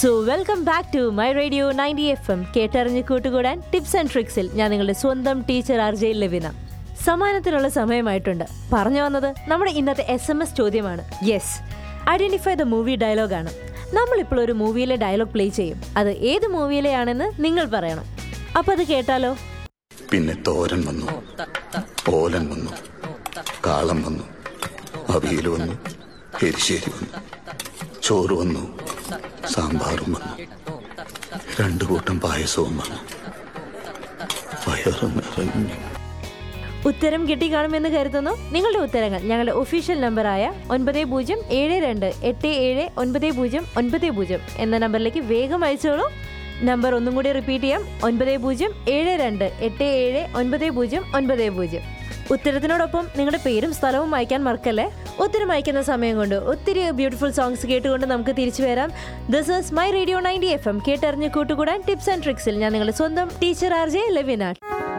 So welcome back to my radio 90 FM. കേട്ടറിഞ്ഞ് കൂട്ടുകൂടാൻ tips and ട്രിക്സിൽ ഞാൻ നിങ്ങളുടെ സ്വന്തം ടീച്ചർ RJ ലവിന. സമ്മാനത്തിനുള്ള സമയമായിട്ടുണ്ട്. പറഞ്ഞു വന്നത് നമ്മുടെ ഇന്നത്തെ SMS ചോദ്യമാണ്. Yes, identify the movie ഡയലോഗാണ്. നമ്മളിപ്പോൾ ഒരു മൂവിയിലെ ഡയലോഗ് പ്ലേ ചെയ്യും. അത് ഏത് മൂവിയിലെയാണെന്ന് നിങ്ങൾ പറയണം. അപ്പോൾ അത് കേട്ടാലോ? പിന്നെ തോരൻ വന്നു, ഓലൻ വന്നു, കാളം വന്നു, അവിയൽ വന്നു, എരിശ്ശേരി വന്നു, ചോറ് വന്നു, സാമ്പാറും വന്നു, 2 കൂട്ടം പായസവും വന്നു, വയറ് നിറഞ്ഞു. ഉത്തരം കിട്ടിക്കാണുമെന്ന് കരുതുന്നു. നിങ്ങളുടെ ഉത്തരങ്ങൾ ഞങ്ങളുടെ ഒഫീഷ്യൽ നമ്പറായ 9072879090 എന്ന നമ്പറിലേക്ക് വേഗം അയച്ചോളൂ. നമ്പർ ഒന്നും കൂടി റിപ്പീറ്റ് ചെയ്യാം, 9072879090. ഉത്തരത്തിനോടൊപ്പം നിങ്ങളുടെ പേരും സ്ഥലവും അയക്കാൻ മറക്കല്ലേ. ഉത്തരം അയക്കുന്ന സമയം കൊണ്ട് ഒത്തിരി ബ്യൂട്ടിഫുൾ സോങ്സ് കേട്ടുകൊണ്ട് നമുക്ക് തിരിച്ചു വരാം. This is my radio 90 FM. കേട്ടറിഞ്ഞ് കൂട്ടുകൂടാൻ ടിപ്സ് ആൻഡ് ട്രിക്സിൽ ഞാൻ നിങ്ങളുടെ സ്വന്തം ടീച്ചർ RJ ലവിന.